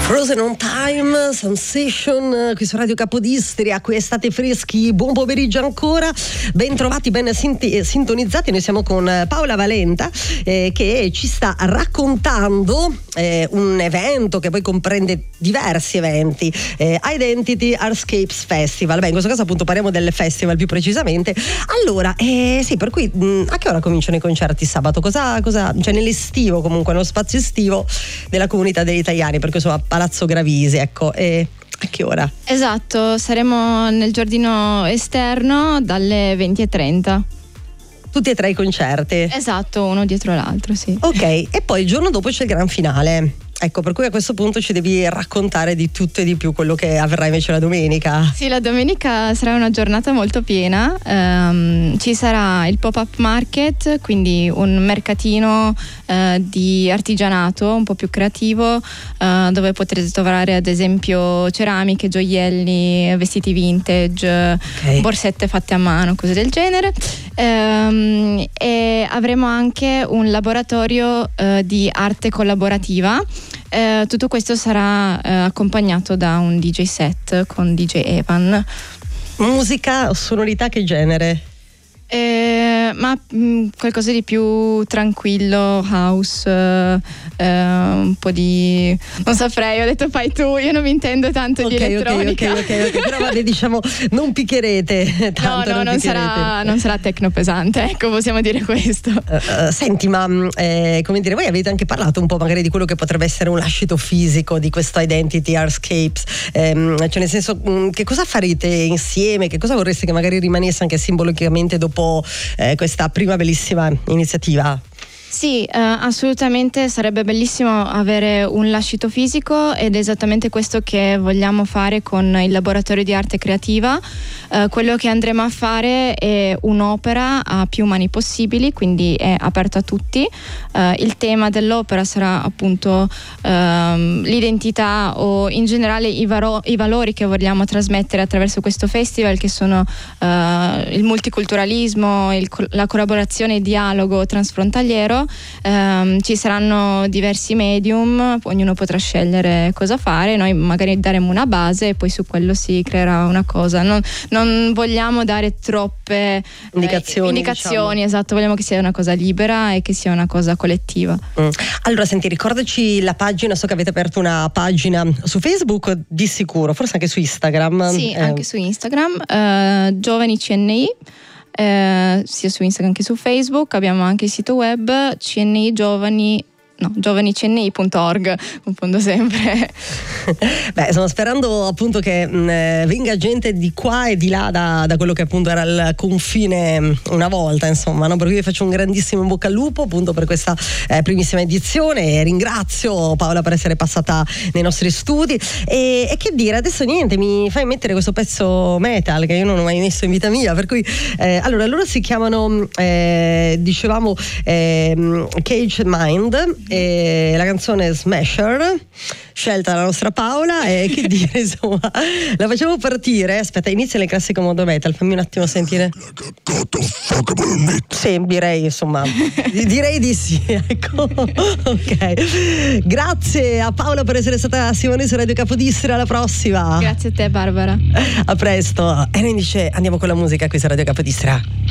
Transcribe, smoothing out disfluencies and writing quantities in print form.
Frozen on Time, Sensation, qui su Radio Capodistria, qui estate freschi, buon pomeriggio ancora, ben trovati, ben sintonizzati. Noi siamo con Paola Valenta che ci sta raccontando un evento che poi comprende diversi eventi, Identity Artscapes Festival. Beh, in questo caso appunto parliamo del festival più precisamente. Allora, sì, per cui a che ora cominciano i concerti sabato? Cosa cioè nell'estivo, comunque nello spazio estivo della comunità degli italiani, perché insomma Palazzo Gravisi, ecco, e a che ora? Esatto, saremo nel giardino esterno dalle 20:30. Tutti e tre i concerti? Esatto, uno dietro l'altro, sì. Ok, e poi il giorno dopo c'è il gran finale. Ecco, per cui a questo punto ci devi raccontare di tutto e di più quello che avverrà invece la domenica. Sì, la domenica sarà una giornata molto piena. Ci sarà il pop-up market, quindi un mercatino di artigianato un po' più creativo, dove potrete trovare ad esempio ceramiche, gioielli, vestiti vintage, okay, borsette fatte a mano, cose del genere. E avremo anche un laboratorio di arte collaborativa. Tutto questo sarà accompagnato da un DJ set con DJ Evan. Musica, sonorità, che genere? Ma qualcosa di più tranquillo, house, un po' di... non saprei, ho detto fai tu, io non mi intendo tanto di elettronica. Ok, però vabbè, diciamo non piccherete tanto. No, non sarà techno pesante, ecco, possiamo dire questo. Senti, ma come dire, voi avete anche parlato un po' magari di quello che potrebbe essere un lascito fisico di questo Identity Artscapes, cioè nel senso, che cosa farete insieme, che cosa vorreste che magari rimanesse anche simbolicamente dopo questa prima bellissima iniziativa? Sì, assolutamente sarebbe bellissimo avere un lascito fisico, ed è esattamente questo che vogliamo fare con il laboratorio di arte creativa. Quello che andremo a fare è un'opera a più mani possibili, quindi è aperto a tutti. Il tema dell'opera sarà appunto l'identità, o in generale i valori che vogliamo trasmettere attraverso questo festival, che sono il multiculturalismo, la collaborazione e il dialogo transfrontaliero. Ci saranno diversi medium, ognuno potrà scegliere cosa fare, noi magari daremo una base e poi su quello si creerà una cosa. Non vogliamo dare troppe indicazioni, diciamo. Esatto, vogliamo che sia una cosa libera e che sia una cosa collettiva. Allora senti, ricordaci la pagina, so che avete aperto una pagina su Facebook di sicuro, forse anche su Instagram. Sì, anche su Instagram, Giovani CNI. Sia su Instagram che su Facebook. Abbiamo anche il sito web giovanicni.org, confondo sempre. Beh, stiamo sperando appunto che venga gente di qua e di là da quello che appunto era il confine una volta, insomma, no? Per cui vi faccio un grandissimo in bocca al lupo appunto per questa primissima edizione, e ringrazio Paola per essere passata nei nostri studi, e che dire, adesso niente, mi fai mettere questo pezzo metal che io non ho mai messo in vita mia, per cui allora loro si chiamano dicevamo Caged Mind, e la canzone Smasher, scelta dalla nostra Paola, e che dire, insomma, la facciamo partire. Aspetta, inizia le classiche modo metal, fammi un attimo sentire. Sì, direi, insomma, direi di sì, ecco. Ok, grazie a Paola per essere stata Simone su Radio Capodistria, alla prossima. Grazie a te, Barbara. A presto. E noi invece andiamo con la musica qui su Radio Capodistria.